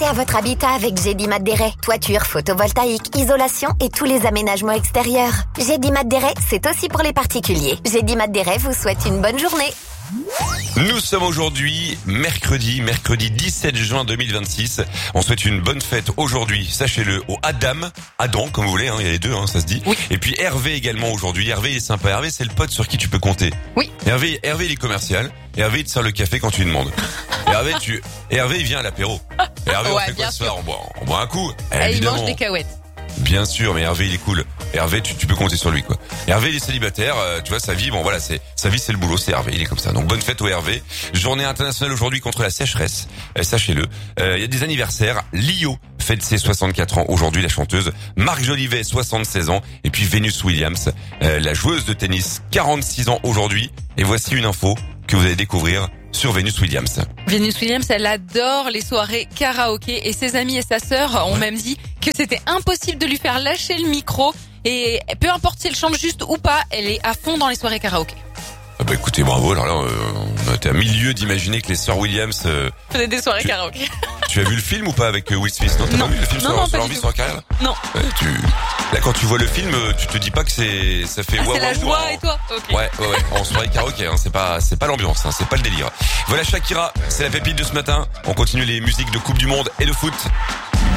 Pensez à votre habitat avec Gédimat Deret. Toiture, photovoltaïque, isolation et tous les aménagements extérieurs. Gédimat Deret, c'est aussi pour les particuliers. Gédimat Deret vous souhaite une bonne journée. Nous sommes aujourd'hui mercredi 17 juin 2026. On souhaite une bonne fête aujourd'hui, sachez-le, au Adam comme vous voulez, il y a les deux, ça se dit. Oui. Et puis Hervé également aujourd'hui. Hervé il est sympa. Hervé c'est le pote sur qui tu peux compter. Oui. Hervé il est commercial. Hervé il te sert le café quand tu lui demandes. Hervé il vient à l'apéro. Hervé on Ouais, fait quoi bien ce soir? On boit un coup. Et il Évidemment. mange des cacahuètes. Bien sûr, mais Hervé il est cool. Hervé, tu peux compter sur lui quoi. Hervé il est célibataire, tu vois sa vie, sa vie c'est le boulot, c'est Hervé, il est comme ça. Donc bonne fête au Hervé. Journée internationale aujourd'hui contre la sécheresse, sachez-le. Il y a des anniversaires. Lio fête ses 64 ans aujourd'hui, la chanteuse. Marc Jolivet 76 ans et puis Venus Williams, la joueuse de tennis 46 ans aujourd'hui. Et voici une info que vous allez découvrir sur Venus Williams. Venus Williams, elle adore les soirées karaoké et ses amis et sa sœur ont même dit que c'était impossible de lui faire lâcher le micro et peu importe si elle chante juste ou pas, elle est à fond dans les soirées karaoké. Ah bah écoutez, bravo. Alors là, on était à milieu d'imaginer que les sœurs Williams Faisaient des soirées karaoké. Tu as vu le film ou pas avec Will Smith? Non, t'as pas vu le film sur pas leur du vie, tout. sur leur carrière? Non. Là, quand tu vois le film, tu te dis pas que ça fait C'est la joie et toi. Ok. Ouais. En soirée karaoké, c'est pas l'ambiance, c'est pas le délire. Voilà Shakira, c'est la pépite de ce matin. On continue les musiques de Coupe du Monde et de foot.